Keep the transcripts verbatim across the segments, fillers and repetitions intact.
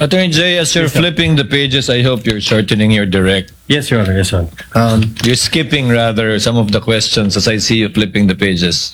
Attorney Jay, as you're flipping the pages, I hope you're shortening your direct. Yes, Your Honor. Yes, Your Honor. Um, you're skipping rather some of the questions as I see you flipping the pages.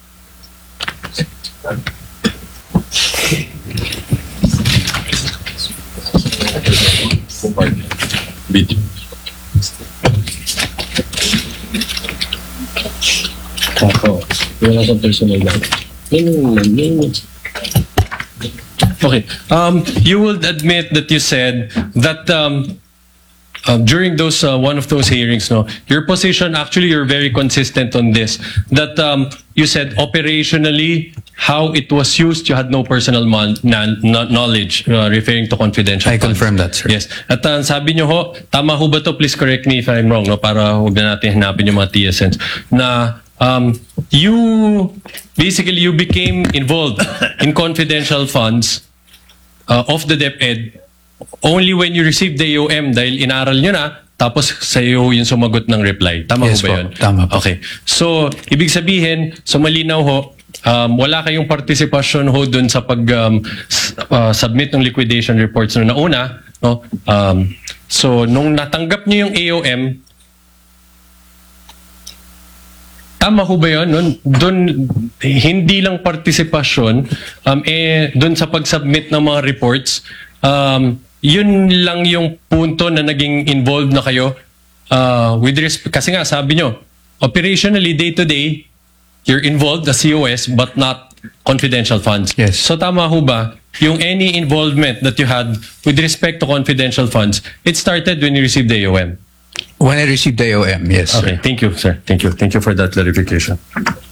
Ako, wala sa personal lang. Yun, yun, Okay. Um, you will admit that you said that um, uh, during those uh, one of those hearings, no, your position actually you're very consistent on this. That um, you said operationally how it was used, you had no personal mon- nan- no- knowledge uh, referring to confidential. I funds. confirm that, sir. Yes. At uh, sabi nyo ho, tama ho ba to? Please correct me if I'm wrong, no, para huwag na natin hanapin yung mga T S Ns na. Um, you basically you became involved in confidential funds uh, of the DepEd only when you received the A O M dahil inaral nyo na tapos sa iyo yung sumagot ng reply. Tama Yes ho ba po, yun? tama po. Okay. So, ibig sabihin, so malinaw ho, um, wala kayong participation ho dun sa pag um, s- uh, submit ng liquidation reports no nauna. No? Um, so, nung natanggap nyo yung A O M, tama ho ba yun? Nun, dun, hindi lang partisipasyon, um, eh, dun sa pag-submit ng mga reports, um, yun lang yung punto na naging involved na kayo uh, with respect, kasi nga sabi nyo, operationally, day-to-day, you're involved as C O S but not confidential funds. Yes. So tama ho ba, yung any involvement that you had with respect to confidential funds, it started when you received the A O M? When I received the A O M, yes. Okay, thank you, sir. Thank you. Thank you for that clarification.